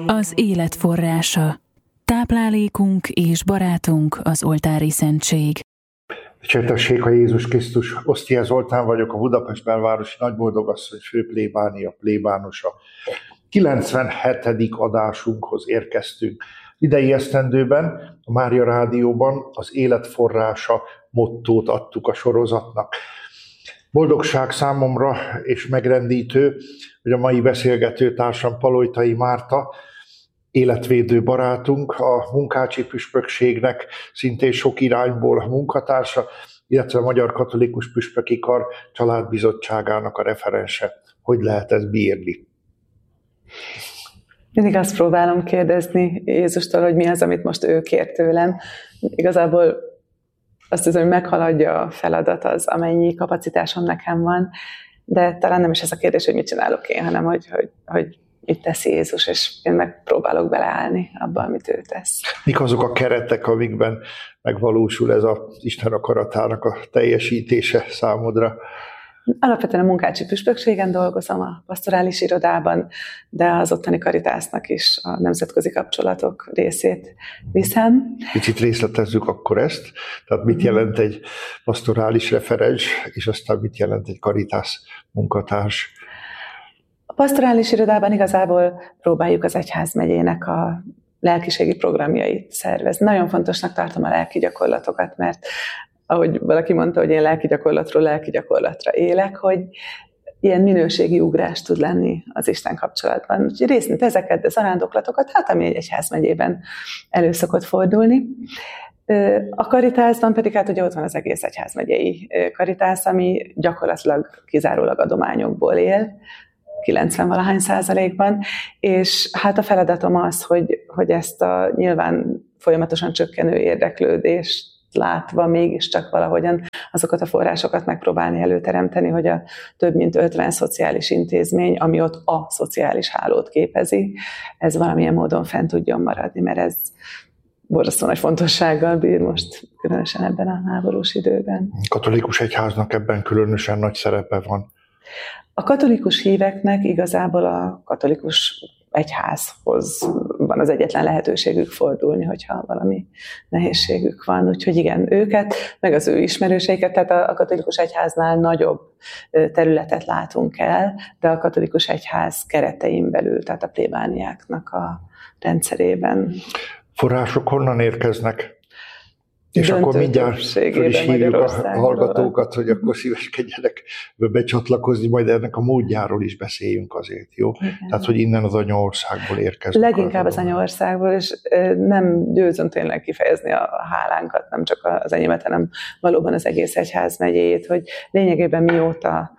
Az élet forrása. Táplálékunk és barátunk az oltári szentség. Dicsértessék a Jézus Krisztus. Osztia Zoltán vagyok, a Budapest belvárosi nagyboldogasszony főplébánia, plébánosa. 97. adásunkhoz érkeztünk. Idei esztendőben a Mária Rádióban az élet forrása mottót adtuk a sorozatnak. Boldogság számomra és megrendítő, hogy a mai beszélgetőtársam Paloitai Márta, életvédő barátunk, a munkácsi püspökségnek szintén sok irányból munkatársa, illetve a Magyar Katolikus Püspöki Kar családbizottságának a referense. Hogy lehet ezt bírni? Mindig azt próbálom kérdezni Jézustól, hogy mi az, amit most ő kér tőlem. Igazából azt hiszem, hogy meghaladja a feladat az, amennyi kapacitásom nekem van, de talán nem is ez a kérdés, hogy mit csinálok én, hanem hogy mit tesz Jézus, és én megpróbálok beleállni abba, amit ő tesz. Mik azok a keretek, amikben megvalósul ez az Isten akaratának a teljesítése számodra? Alapvetően a munkácsi püspökségen dolgozom, a pastorális irodában, de az ottani Caritasnak is a nemzetközi kapcsolatok részét viszem. Picit részletezzük akkor ezt, tehát mit jelent egy pastorális referens, és aztán mit jelent egy Caritas munkatárs? A pastorális irodában igazából próbáljuk az egyházmegyének a lelkiségi programjait szervezni. Nagyon fontosnak tartom a lelki gyakorlatokat, mert ahogy valaki mondta, hogy én lelki gyakorlatról lelki gyakorlatra élek, hogy ilyen minőségi ugrás tud lenni az Isten kapcsolatban. Úgyhogy részint ezeket, de zarándoklatokat, hát ami egy egyházmegyében elő szokott fordulni. A Caritasban pedig hát ugye ott van az egész egyházmegyei Caritas, ami gyakorlatilag kizárólag adományokból él, 90-valahány%, és hát a feladatom az, hogy ezt a nyilván folyamatosan csökkenő érdeklődést látva mégiscsak valahogyan azokat a forrásokat megpróbálni előteremteni, hogy a több mint 50 szociális intézmény, ami ott a szociális hálót képezi, ez valamilyen módon fent tudjon maradni, mert ez borzasztó nagy fontossággal bír most, különösen ebben a háborús időben. A katolikus egyháznak ebben különösen nagy szerepe van. A katolikus híveknek igazából a katolikus egyházhoz van az egyetlen lehetőségük fordulni, hogyha valami nehézségük van. Úgyhogy igen, őket, meg az ő ismerőseiket, tehát a katolikus egyháznál nagyobb területet látunk el, de a katolikus egyház keretein belül, tehát a plébániáknak a rendszerében. Források honnan érkeznek? És akkor mindjárt föl is hívjuk a hallgatókat, hogy akkor szíveskedjenek becsatlakozni, majd ennek a módjáról is beszéljünk azért, jó? Igen. Tehát, hogy innen az anyaországból érkeznek. Leginkább az anyaországból, és nem győzöm tényleg kifejezni a hálánkat, nem csak az enyémet, hanem valóban az egész egyházmegyét, hogy lényegében mióta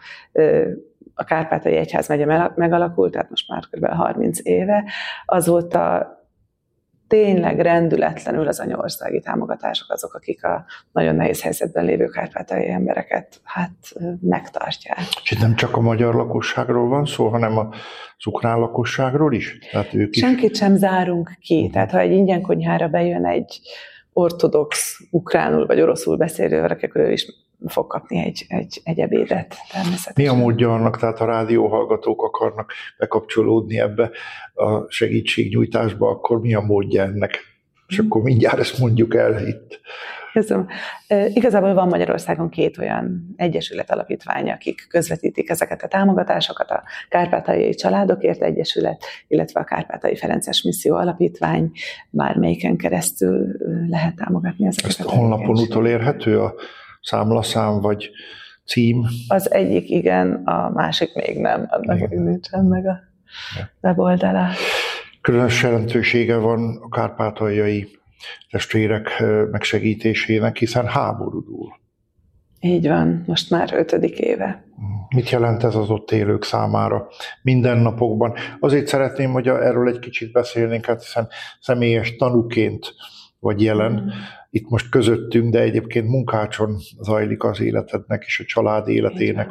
a Kárpátaljai Egyházmegye megalakult, tehát most már kb. 30 éve, azóta tényleg rendületlenül az anyaországi támogatások azok, akik a nagyon nehéz helyzetben lévő kárpátaljai embereket megtartják. És itt nem csak a magyar lakosságról van szó, hanem az ukrán lakosságról is? Tehát ők is. Senkit sem zárunk ki. Tehát ha egy ingyen konyhára bejön egy ortodox ukránul vagy oroszul beszélő valaki, akkor ő is fog kapni egy ebédet természetesen. Mi a módja annak, tehát a rádióhallgatók akarnak bekapcsolódni ebbe a segítségnyújtásba, akkor mi a módja ennek? És akkor mindjárt ezt mondjuk el itt. Köszönöm. Igazából van Magyarországon 2 olyan egyesület alapítvány, akik közvetítik ezeket a támogatásokat, a Kárpátaljai Családokért Egyesület, illetve a Kárpátaljai Ferences Misszió Alapítvány, bármelyiken keresztül lehet támogatni ezeket. Ezt a honlapon utolérhető a számlaszám vagy cím? Az egyik igen, a másik még nem, annak nincsen meg a weboldala. Különös jelentősége van a kárpátaljai testvérek megsegítésének, hiszen háború dúl. Így van, most már 5. éve. Mit jelent ez az ott élők számára mindennapokban? Azért szeretném, hogy erről egy kicsit beszélnénk, hát hiszen személyes tanúként vagy jelen itt most közöttünk, de egyébként munkácson zajlik az életednek és a család életének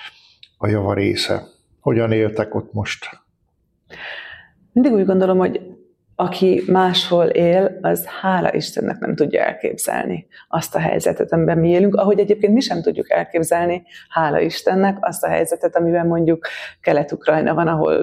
a java része. Hogyan éltek ott most? Mindig úgy gondolom, hogy aki máshol él, az hála Istennek nem tudja elképzelni azt a helyzetet, amiben mi élünk, ahogy egyébként mi sem tudjuk elképzelni, hála Istennek, azt a helyzetet, amiben mondjuk Kelet-Ukrajna van, ahol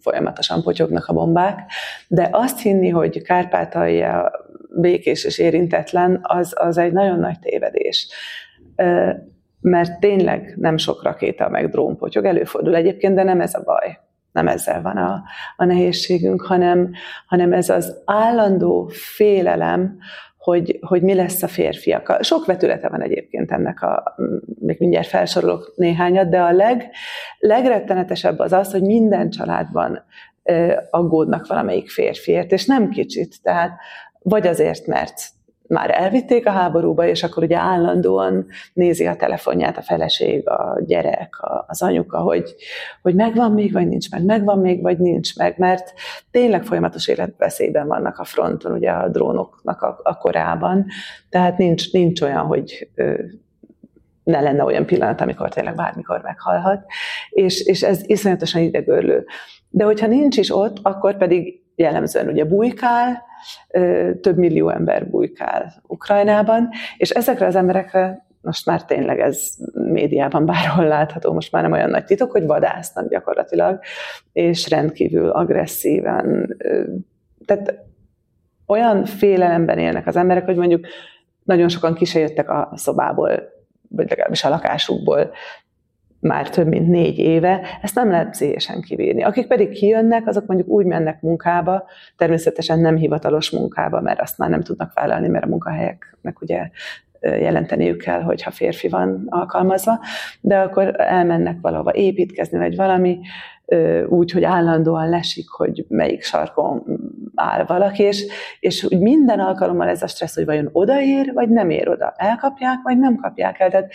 folyamatosan potyognak a bombák, de azt hinni, hogy Kárpátalja békés és érintetlen, az egy nagyon nagy tévedés. Mert tényleg nem sok rakéta meg drón potyog, előfordul egyébként, de nem ez a baj. Nem ezzel van a nehézségünk, hanem ez az állandó félelem, hogy mi lesz a férfiakkal. Sok vetülete van egyébként ennek, még mindjárt felsorolok néhányat, de a legrettenetesebb az, hogy minden családban aggódnak valamelyik férfiért, és nem kicsit. Tehát vagy azért, mert már elvitték a háborúba, és akkor ugye állandóan nézi a telefonját a feleség, a gyerek, az anyuka, hogy megvan még, vagy nincs meg, megvan még, vagy nincs meg, mert tényleg folyamatos életveszélyben vannak a fronton, ugye a drónoknak a korában, tehát nincs olyan, hogy ne lenne olyan pillanat, amikor tényleg bármikor meghalhat, és ez iszonyatosan idegörlő. De hogyha nincs is ott, akkor pedig jellemzően ugye bujkál, több millió ember bujkál Ukrajnában, és ezekre az emberekre most már tényleg ez médiában bárhol látható, most már nem olyan nagy titok, hogy vadásznak gyakorlatilag, és rendkívül agresszíven. Tehát olyan félelemben élnek az emberek, hogy mondjuk nagyon sokan ki se jöttek a szobából, vagy legalábbis a lakásukból már több mint 4 éve, ezt nem lehet pszichésen kibírni. Akik pedig kijönnek, azok mondjuk úgy mennek munkába, természetesen nem hivatalos munkába, mert azt már nem tudnak vállalni, mert a munkahelyeknek ugye jelenteniük kell, hogyha férfi van alkalmazva, de akkor elmennek valahova építkezni, vagy valami, úgy, hogy állandóan lesik, hogy melyik sarkon áll valaki, és úgy minden alkalommal ez a stressz, hogy vajon odaér, vagy nem ér oda. Elkapják, vagy nem kapják el. Tehát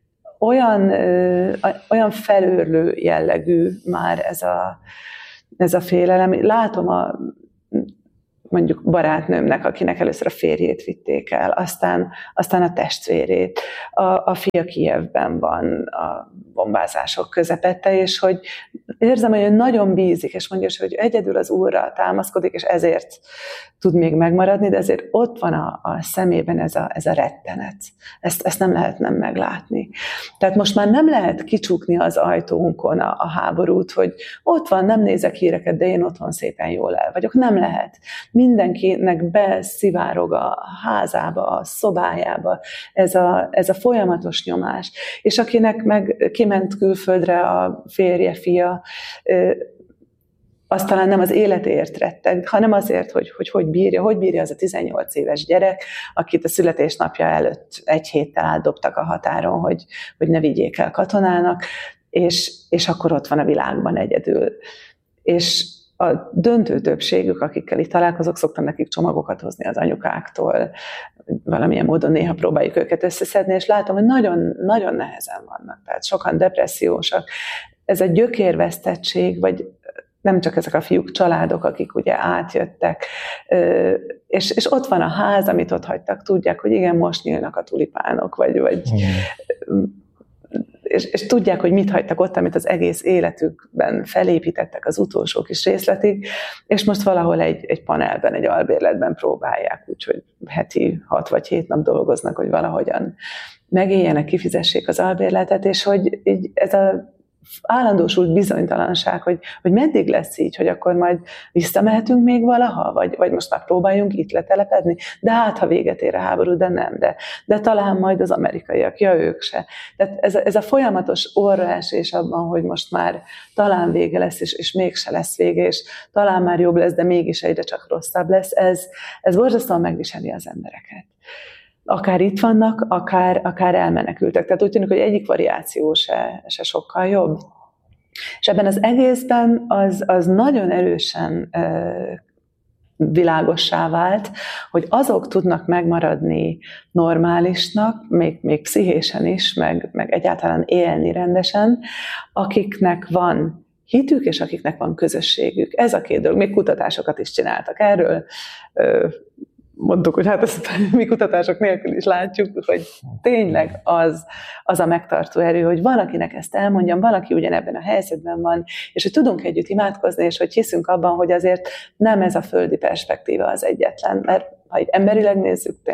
olyan felőrlő jellegű már ez a félelem. Látom mondjuk barátnőmnek, akinek először a férjét vitték el, aztán a testvérét. A fia Kijevben van a bombázások közepette, és hogy érzem, hogy nagyon bízik, és mondja, hogy egyedül az Úrra támaszkodik, és ezért tud még megmaradni, de azért ott van a szemében ez a rettenet. Ezt nem lehet nem meglátni. Tehát most már nem lehet kicsukni az ajtónkon a háborút, hogy ott van, nem nézek híreket, de én otthon szépen jól el vagyok. Nem lehet. Mindenkinek beszivárog a házába, a szobájába ez a folyamatos nyomás. És akinek meg kiment külföldre a férje, fia, az talán nem az életért retteg, hanem azért, hogy bírja az a 18 éves gyerek, akit a születésnapja előtt 1 héttel átdobtak a határon, hogy ne vigyék el katonának, és akkor ott van a világban egyedül. És a döntő többségük, akikkel itt találkozok, szoktam nekik csomagokat hozni az anyukáktól, valamilyen módon néha próbáljuk őket összeszedni, és látom, hogy nagyon, nagyon nehezen vannak, tehát sokan depressziósak. Ez a gyökérvesztettség, vagy nem csak ezek a fiúk, családok, akik ugye átjöttek, és ott van a ház, amit ott hagytak, tudják, hogy igen, most nyílnak a tulipánok, vagy és tudják, hogy mit hagytak ott, amit az egész életükben felépítettek az utolsó kis részletig, és most valahol egy panelben, egy albérletben próbálják, úgyhogy heti 6 vagy 7 nap dolgoznak, hogy valahogyan megéljenek, kifizessék az albérletet, és hogy így ez a állandósult bizonytalanság, hogy meddig lesz így, hogy akkor majd visszamehetünk még valaha, vagy most már próbáljunk itt letelepedni, de hát, ha véget ér a háború, de nem, de talán majd az amerikaiak, ők se. Tehát ez a folyamatos orraesés abban, hogy most már talán vége lesz, és mégse lesz vége, és talán már jobb lesz, de mégis egyre csak rosszabb lesz, ez borzasztóan megviseli az embereket. Akár itt vannak, akár elmenekültek. Tehát úgy tűnik, hogy egyik variáció se sokkal jobb. És ebben az egészben az nagyon erősen világossá vált, hogy azok tudnak megmaradni normálisnak, még pszichésen is, meg egyáltalán élni rendesen, akiknek van hitük, és akiknek van közösségük. Ez a 2 dolog. Még kutatásokat is csináltak erről, mondtuk, hogy hát ezt mi kutatások nélkül is látjuk, hogy tényleg az a megtartó erő, hogy valakinek ezt elmondjam, valaki ugyanebben a helyzetben van, és hogy tudunk együtt imádkozni, és hogy hiszünk abban, hogy azért nem ez a földi perspektíva az egyetlen, mert ha itt emberileg nézzük, tényleg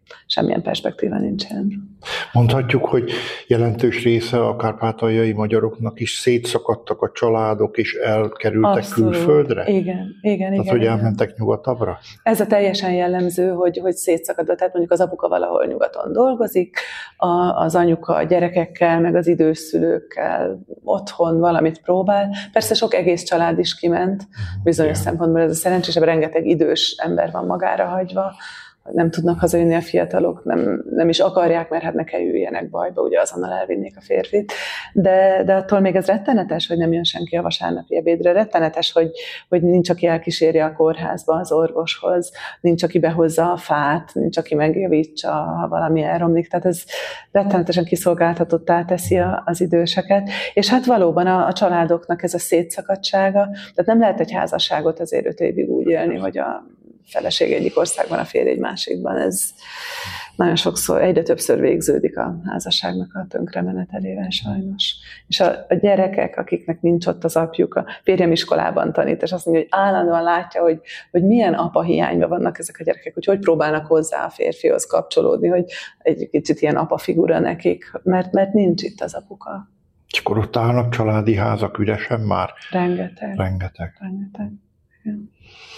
semmilyen perspektíva nincsen. Mondhatjuk, hogy jelentős része a kárpátaljai magyaroknak is szétszakadtak a családok, és elkerültek Abszolút. Külföldre? Igen. Tehát, hogy elmentek nyugatabbra? Ez a teljesen jellemző, hogy szétszakadva, tehát mondjuk az apuka valahol nyugaton dolgozik, az anyuka a gyerekekkel, meg az idős szülőkkel otthon valamit próbál. Persze sok egész család is kiment, bizonyos szempontból ez a szerencsésebb, rengeteg idős ember van magára hagyva, nem tudnak hazajönni a fiatalok, nem is akarják, mert hát ne kerüljenek bajba, ugye azonnal elvinnék a férfit. De attól még ez rettenetes, hogy nem jön senki a vasárnapi ebédre, rettenetes, hogy nincs, aki elkísérje a kórházba az orvoshoz, nincs, aki behozza a fát, nincs, aki megjavítsa, ha valami elromlik. Tehát ez rettenetesen kiszolgáltatottá teszi az időseket. És hát valóban a családoknak ez a szétszakadtsága, tehát nem lehet egy házasságot azért 5 évig úgy élni, hogy a feleség egyik országban, a férj egy másikban. Ez nagyon sokszor, egyre többször végződik a házasságnak a tönkremenetelével sajnos. És a gyerekek, akiknek nincs ott az apjuk, a férjem iskolában tanít, és azt mondja, hogy állandóan látja, hogy milyen apa hiányban vannak ezek a gyerekek, hogy próbálnak hozzá a férfihoz kapcsolódni, hogy egy kicsit ilyen apa figura nekik, mert nincs itt az apuka. És akkor ott állnak családi házak üresen már? Rengeteg. Igen.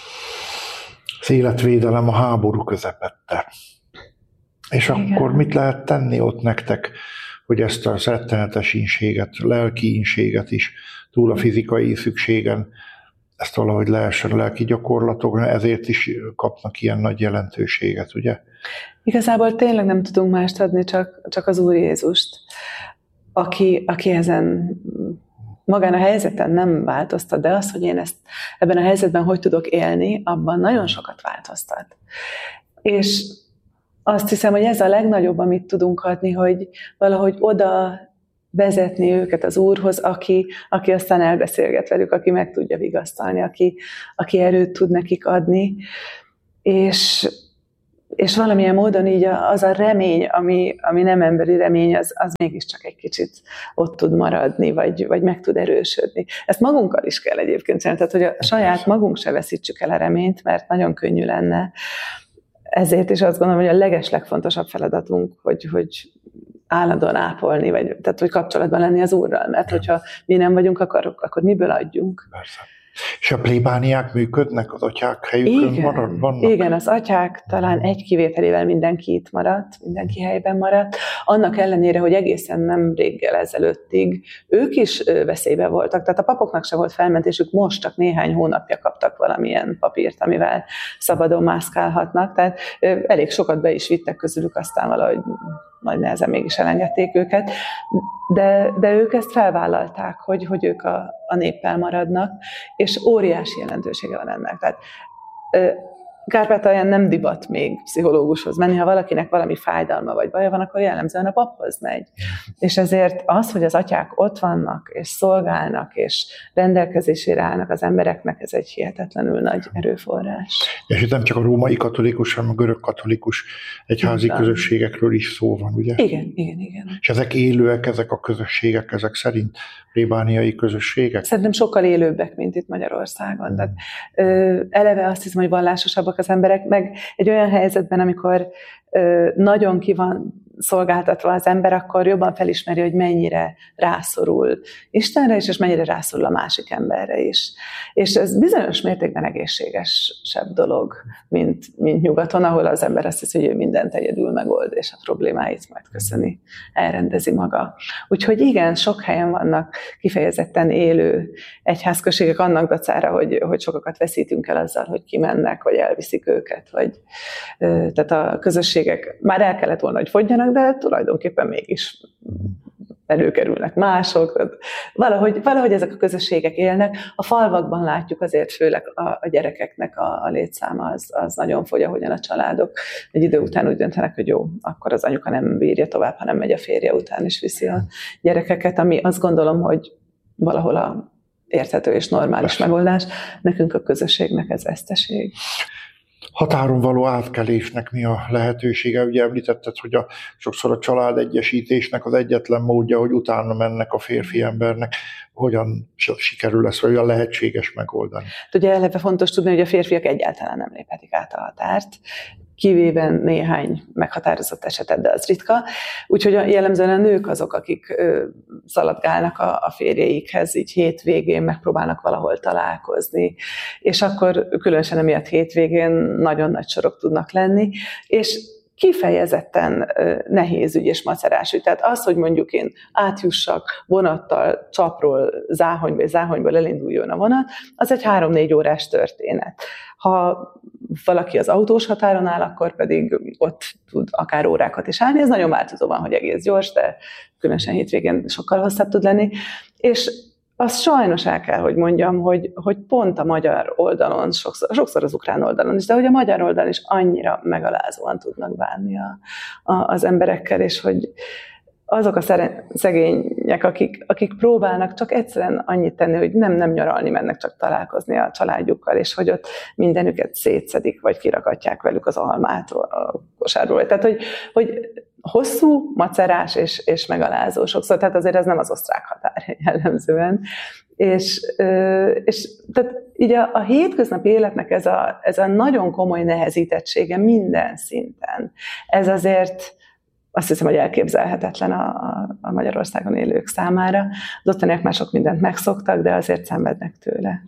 Az életvédelem a háború közepette. És igen. Akkor mit lehet tenni ott nektek, hogy ezt a rettenetes ínséget, lelki ínséget is, túl a fizikai szükségen, ezt valahogy lehessen lelki gyakorlatok, ezért is kapnak ilyen nagy jelentőséget, ugye? Igazából tényleg nem tudunk mást adni, csak az Úr Jézust, aki ezen magán a helyzeten nem változtat, de az, hogy én ezt ebben a helyzetben hogy tudok élni, abban nagyon sokat változtat. És azt hiszem, hogy ez a legnagyobb, amit tudunk adni, hogy valahogy oda vezetni őket az Úrhoz, aki aztán elbeszélget velük, aki meg tudja vigasztalni, aki erőt tud nekik adni. És valamilyen módon így az a remény, ami nem emberi remény, az mégiscsak egy kicsit ott tud maradni, vagy meg tud erősödni. Ezt magunkkal is kell egyébként csinálni, tehát hogy a saját magunk se veszítsük el a reményt, mert nagyon könnyű lenne. Ezért is azt gondolom, hogy a legeslegfontosabb feladatunk, hogy állandóan ápolni, tehát hogy kapcsolatban lenni az Úrral, mert hogyha mi nem vagyunk, akkor miből adjunk? Persze. És a plébániák működnek, az atyák helyükön vannak? Igen, az atyák talán egy kivételével mindenki itt maradt, mindenki helyben maradt. Annak ellenére, hogy egészen nem réggel ezelőttig ők is veszélybe voltak, tehát a papoknak se volt felmentésük, most csak néhány hónapja kaptak valamilyen papírt, amivel szabadon mászkálhatnak, tehát elég sokat be is vittek közülük, aztán valahogy nagy nehezen mégis elengedték őket, de ők ezt felvállalták, hogy ők a néppel maradnak, és óriási jelentősége van ennek. Tehát Kárpátalján nem divat még pszichológushoz menni, ha valakinek valami fájdalma vagy baja van, akkor jellemzően a paphoz megy. És ezért az, hogy az atyák ott vannak, és szolgálnak, és rendelkezésére állnak az embereknek, ez egy hihetetlenül nagy erőforrás. És nem csak a római katolikus, hanem a görög katolikus egyházi közösségekről is szó van, ugye? Igen. És ezek élőek, ezek a közösségek, ezek szerint plébániai közösségek? Szerintem sokkal élőbbek, mint itt Magyarországon. Tehát, eleve azt hiszem, hogy vallásosabbak az emberek, meg egy olyan helyzetben, amikor nagyon ki van szolgáltatva az ember, akkor jobban felismeri, hogy mennyire rászorul Istenre is, és mennyire rászorul a másik emberre is. És ez bizonyos mértékben egészségesebb dolog, mint nyugaton, ahol az ember azt hiszi, hogy ő mindent egyedül megold, és a problémáit majd köszöni, elrendezi maga. Úgyhogy igen, sok helyen vannak kifejezetten élő egyházközségek annak dacára, hogy sokakat veszítünk el azzal, hogy kimennek, vagy elviszik őket, vagy tehát a közösségek már el kellett volna, hogy fogyjanak, de tulajdonképpen mégis előkerülnek mások. Valahogy ezek a közösségek élnek. A falvakban látjuk azért főleg a gyerekeknek a létszáma az nagyon fogy, ahogyan a családok egy idő után úgy döntenek, hogy jó, akkor az anyuka nem bírja tovább, hanem megy a férje után és viszi a gyerekeket, ami azt gondolom, hogy valahol a érthető és normális megoldás. Nekünk a közösségnek ez veszteség. Határon való átkelésnek mi a lehetősége? Ugye említetted, hogy sokszor a családegyesítésnek az egyetlen módja, hogy utána mennek a férfi embernek. Hogyan sikerül ezt, vagy olyan lehetséges megoldani? Ugye eleve fontos tudni, hogy a férfiak egyáltalán nem léphetik át a határt. kivéve néhány meghatározott esetet, de az ritka. Úgyhogy jellemzően a nők azok, akik szaladgálnak a férjeikhez, így hétvégén megpróbálnak valahol találkozni, és akkor különösen emiatt hétvégén nagyon nagy sorok tudnak lenni, és kifejezetten nehéz ügy és macerás ügy. Tehát az, hogy mondjuk én átjussak vonattal Csapról Záhonyba, és Záhonyból elinduljon a vonat, az egy 3-4 órás történet. Ha valaki az autós határon áll, akkor pedig ott tud akár órákat is állni. Ez nagyon változó van, hogy egész gyors, de különösen hétvégén sokkal hosszabb tud lenni. És azt sajnos el kell, hogy mondjam, hogy pont a magyar oldalon, sokszor az ukrán oldalon is, de hogy a magyar oldalon is annyira megalázóan tudnak bánni az emberekkel, és hogy azok a szegények, akik próbálnak csak egyszerűen annyit tenni, hogy nem nyaralni mennek, csak találkozni a családjukkal, és hogy ott mindenüket szétszedik, vagy kirakatják velük az almát a kosárból. Tehát, hogy hosszú, macerás és megalázó sokszor, tehát azért ez nem az osztrák határ jellemzően. És tehát így a hétköznapi életnek ez a nagyon komoly nehezítettsége minden szinten. Ez azért azt hiszem, hogy elképzelhetetlen a Magyarországon élők számára. Az ottaniak már sok mindent megszoktak, de azért szenvednek tőle.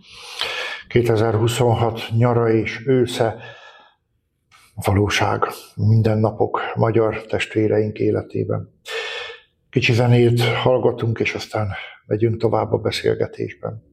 2026 nyara és ősze, valóság, mindennapok magyar testvéreink életében. Kicsi zenét hallgatunk, és aztán megyünk tovább a beszélgetésben.